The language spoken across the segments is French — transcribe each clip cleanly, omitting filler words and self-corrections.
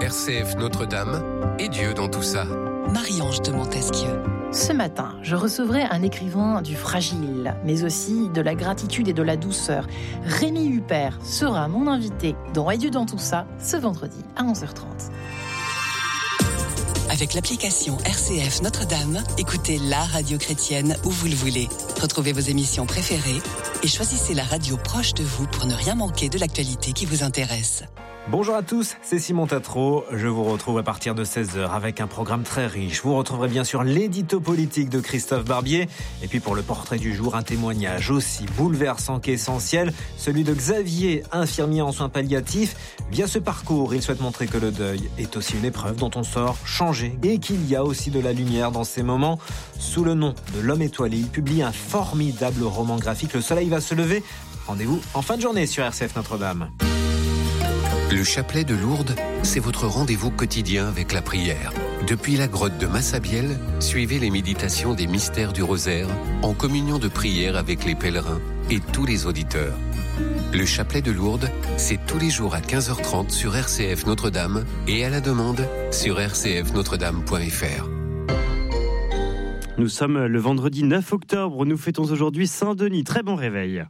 RCF Notre-Dame et Dieu dans tout ça. Marie-Ange de Montesquieu. Ce matin, je recevrai un écrivain du fragile, mais aussi de la gratitude et de la douceur. Rémi Huppert sera mon invité dans Et Dieu dans tout ça, ce vendredi à 11h30. Avec l'application RCF Notre-Dame, écoutez la radio chrétienne où vous le voulez. Retrouvez vos émissions préférées et choisissez la radio proche de vous pour ne rien manquer de l'actualité qui vous intéresse. Bonjour à tous, c'est Simon Tatro. Je vous retrouve à partir de 16h avec un programme très riche. Vous retrouverez bien sûr l'édito politique de Christophe Barbier. Et puis pour le portrait du jour, un témoignage aussi bouleversant qu'essentiel, celui de Xavier, infirmier en soins palliatifs. Via ce parcours, il souhaite montrer que le deuil est aussi une épreuve dont on sort changé et qu'il y a aussi de la lumière dans ces moments. Sous le nom de L'Homme étoilé, il publie un formidable roman graphique. Le soleil va se lever. Rendez-vous en fin de journée sur RCF Notre-Dame. Le chapelet de Lourdes, c'est votre rendez-vous quotidien avec la prière. Depuis la grotte de Massabielle, suivez les méditations des mystères du rosaire en communion de prière avec les pèlerins et tous les auditeurs. Le chapelet de Lourdes, c'est tous les jours à 15h30 sur RCF Notre-Dame et à la demande sur rcfnotredame.fr. Nous sommes le vendredi 9 octobre, nous fêtons aujourd'hui Saint-Denis. Très bon réveil.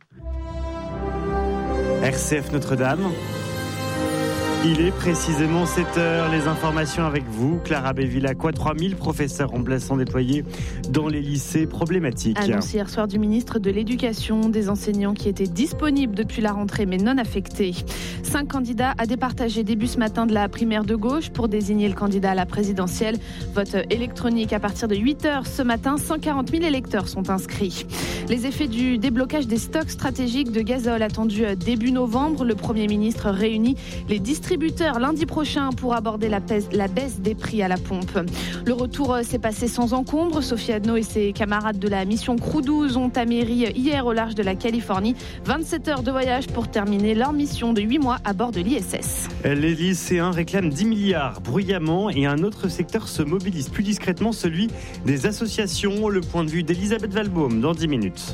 RCF Notre-Dame. Il est précisément 7h, les informations avec vous, Clara Bévillacqua. 3000 professeurs remplaçants déployés dans les lycées problématiques. Annonce hier soir du ministre de l'Éducation, des enseignants qui étaient disponibles depuis la rentrée mais non affectés. 5 candidats à départager début ce matin de la primaire de gauche pour désigner le candidat à la présidentielle. Vote électronique à partir de 8h ce matin, 140 000 électeurs sont inscrits. Les effets du déblocage des stocks stratégiques de gazole attendus début novembre, le Premier ministre réunit les distributeurs lundi prochain pour aborder la baisse des prix à la pompe. Le retour s'est passé sans encombre. Sophie Adno et ses camarades de la mission Crew 12 ont atterri hier au large de la Californie. 27 heures de voyage pour terminer leur mission de 8 mois à bord de l'ISS. Les lycéens réclament 10 milliards bruyamment et un autre secteur se mobilise plus discrètement, celui des associations. Le point de vue d'Elisabeth Valbaum dans 10 minutes.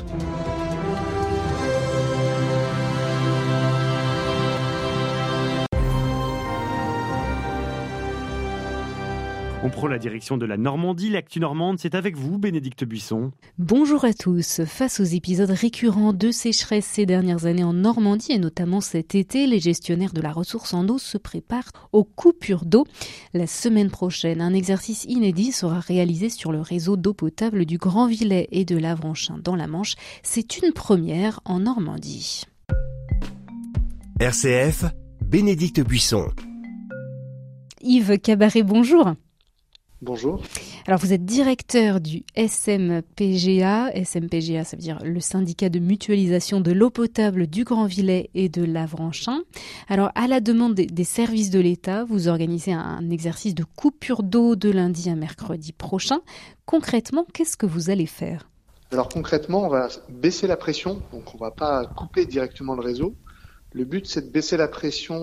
On prend la direction de la Normandie. L'actu normande, c'est avec vous, Bénédicte Buisson. Bonjour à tous. Face aux épisodes récurrents de sécheresse ces dernières années en Normandie, et notamment cet été, les gestionnaires de la ressource en eau se préparent aux coupures d'eau. La semaine prochaine, un exercice inédit sera réalisé sur le réseau d'eau potable du Grand-Villet et de l'Avranchin dans la Manche. C'est une première en Normandie. RCF, Bénédicte Buisson. Yves Cabaret, bonjour. Bonjour. Alors vous êtes directeur du SMPGA. SMPGA, ça veut dire le syndicat de mutualisation de l'eau potable du Grand-Villet et de l'Avranchin. Alors à la demande des services de l'État, vous organisez un exercice de coupure d'eau de lundi à mercredi prochain. Concrètement, qu'est-ce que vous allez faire ? Alors concrètement, on va baisser la pression, donc on ne va pas couper directement le réseau. Le but, c'est de baisser la pression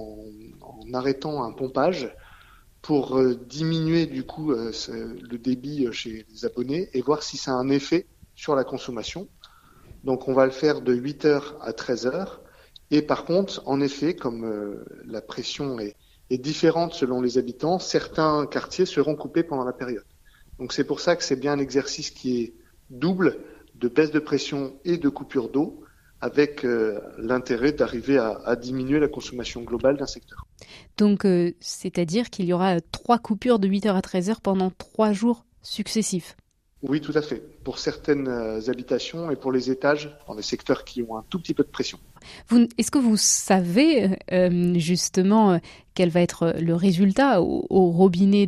en arrêtant un pompage pour diminuer du coup le débit chez les abonnés et voir si ça a un effet sur la consommation. Donc on va le faire de 8h à 13h. Et par contre, en effet, comme la pression est différente selon les habitants, certains quartiers seront coupés pendant la période. Donc c'est pour ça que c'est bien un exercice qui est double, de baisse de pression et de coupure d'eau, avec l'intérêt d'arriver à diminuer la consommation globale d'un secteur. Donc, c'est-à-dire qu'il y aura 3 coupures de 8h à 13h pendant 3 jours successifs ? Oui, tout à fait. Pour certaines habitations et pour les étages, dans les secteurs qui ont un tout petit peu de pression. Est-ce que vous savez justement quel va être le résultat au robinet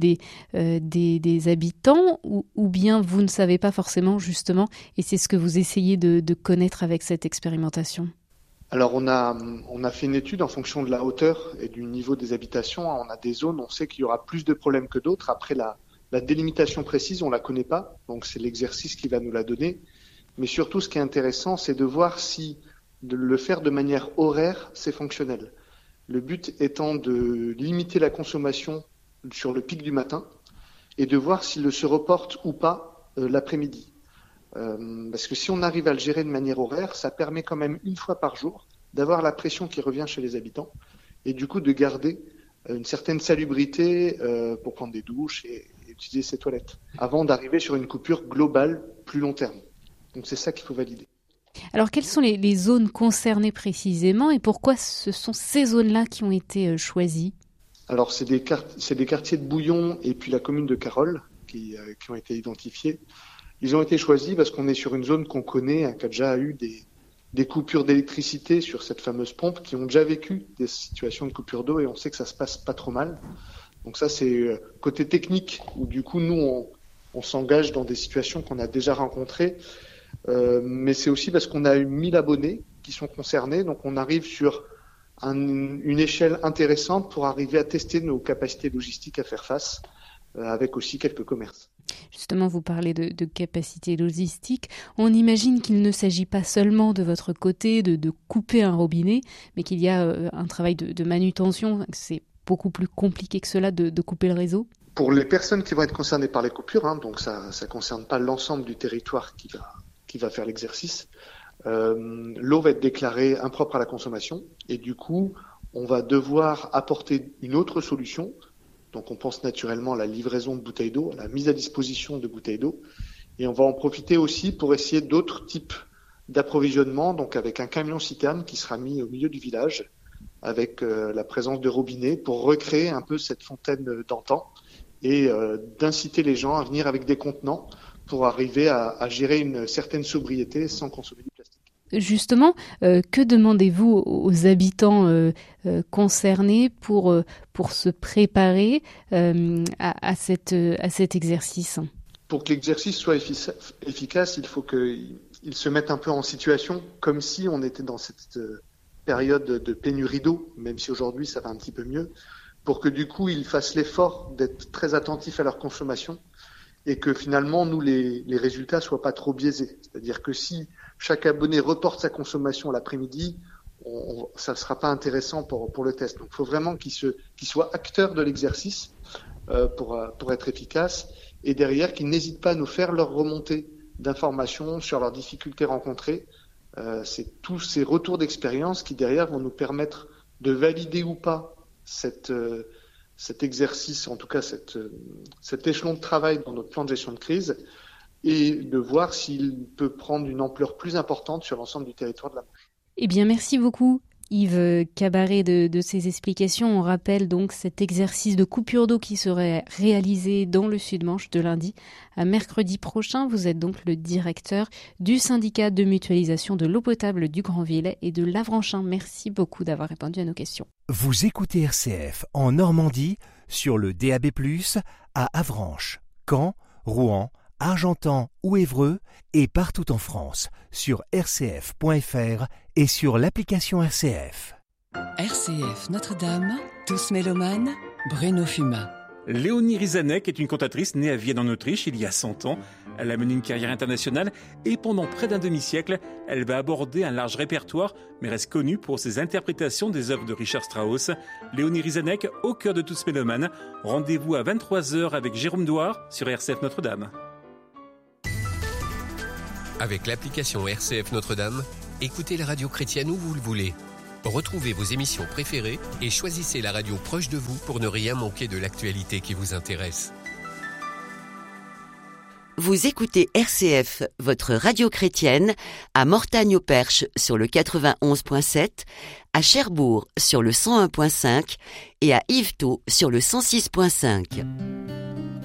des habitants ou bien vous ne savez pas forcément justement et c'est ce que vous essayez de connaître avec cette expérimentation ? Alors on a fait une étude en fonction de la hauteur et du niveau des habitations. On a des zones, on sait qu'il y aura plus de problèmes que d'autres. Après la délimitation précise, on la connaît pas, donc c'est l'exercice qui va nous la donner. Mais surtout, ce qui est intéressant, c'est de voir si de le faire de manière horaire, c'est fonctionnel. Le but étant de limiter la consommation sur le pic du matin et de voir s'il se reporte ou pas l'après-midi. Parce que si on arrive à le gérer de manière horaire, ça permet quand même une fois par jour d'avoir la pression qui revient chez les habitants et du coup de garder une certaine salubrité pour prendre des douches et utiliser ses toilettes, avant d'arriver sur une coupure globale plus long terme. Donc c'est ça qu'il faut valider. Alors quelles sont les zones concernées précisément et pourquoi ce sont ces zones-là qui ont été choisies ? Alors c'est des quartiers de Bouillon et puis la commune de Carolles qui ont été identifiés. Ils ont été choisis parce qu'on est sur une zone qu'on connaît, qui a déjà eu des coupures d'électricité sur cette fameuse pompe, qui ont déjà vécu des situations de coupure d'eau et on sait que ça se passe pas trop mal. Donc ça, c'est côté technique, où du coup, nous, on s'engage dans des situations qu'on a déjà rencontrées. Mais c'est aussi parce qu'on a eu 1000 abonnés qui sont concernés. Donc on arrive sur une échelle intéressante pour arriver à tester nos capacités logistiques à faire face, avec aussi quelques commerces. Justement, vous parlez de capacité logistique. On imagine qu'il ne s'agit pas seulement de votre côté de couper un robinet, mais qu'il y a un travail de manutention. C'est beaucoup plus compliqué que cela de couper le réseau. Pour les personnes qui vont être concernées par les coupures, donc ça ne concerne pas l'ensemble du territoire qui va faire l'exercice, l'eau va être déclarée impropre à la consommation et du coup, on va devoir apporter une autre solution. Donc on pense naturellement à la livraison de bouteilles d'eau, à la mise à disposition de bouteilles d'eau. Et on va en profiter aussi pour essayer d'autres types d'approvisionnement, donc avec un camion-citerne qui sera mis au milieu du village, avec la présence de robinets, pour recréer un peu cette fontaine d'antan et d'inciter les gens à venir avec des contenants pour arriver à gérer une certaine sobriété sans consommer du plastique. Justement, que demandez-vous aux habitants concernés pour se préparer à cet exercice ? Pour que l'exercice soit efficace, il faut qu'ils se mettent un peu en situation, comme si on était dans cette période de pénurie d'eau, même si aujourd'hui ça va un petit peu mieux, pour que du coup ils fassent l'effort d'être très attentifs à leur consommation et que finalement nous les résultats soient pas trop biaisés. C'est-à-dire que si chaque abonné reporte sa consommation l'après-midi, ça ne sera pas intéressant pour le test. Donc il faut vraiment qu'ils soient acteurs de l'exercice pour être efficaces et derrière qu'ils n'hésitent pas à nous faire leur remontée d'informations sur leurs difficultés rencontrées. C'est tous ces retours d'expérience qui derrière vont nous permettre de valider ou pas cet exercice, en tout cas cet échelon de travail dans notre plan de gestion de crise et de voir s'il peut prendre une ampleur plus importante sur l'ensemble du territoire de la Manche. Eh bien, merci beaucoup Yves Cabaret de ces explications. On rappelle donc cet exercice de coupure d'eau qui serait réalisé dans le Sud-Manche de lundi à mercredi prochain. Vous êtes donc le directeur du syndicat de mutualisation de l'eau potable du Grand-Villet et de l'Avranchin. Merci beaucoup d'avoir répondu à nos questions. Vous écoutez RCF en Normandie sur le DAB+, à Avranches, Caen, Rouen, Argentan ou Évreux et partout en France sur rcf.fr et sur l'application RCF. RCF Notre-Dame, tous mélomanes, Bruno Fumat. Léonie Rizanek est une cantatrice née à Vienne en Autriche il y a 100 ans. Elle a mené une carrière internationale et pendant près d'un demi-siècle, elle va aborder un large répertoire mais reste connue pour ses interprétations des œuvres de Richard Strauss. Léonie Rizanek, au cœur de tous mélomanes. Rendez-vous à 23h avec Jérôme Douard sur RCF Notre-Dame. Avec l'application RCF Notre-Dame, écoutez la radio chrétienne où vous le voulez. Retrouvez vos émissions préférées et choisissez la radio proche de vous pour ne rien manquer de l'actualité qui vous intéresse. Vous écoutez RCF, votre radio chrétienne, à Mortagne-au-Perche sur le 91.7, à Cherbourg sur le 101.5 et à Yvetot sur le 106.5.